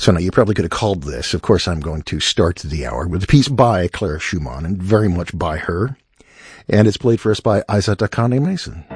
So now you probably could have called this. Of course, I'm going to start the hour with a piece by Clara Schumann, and very much by her. And it's played for us by Isa Takane Mason.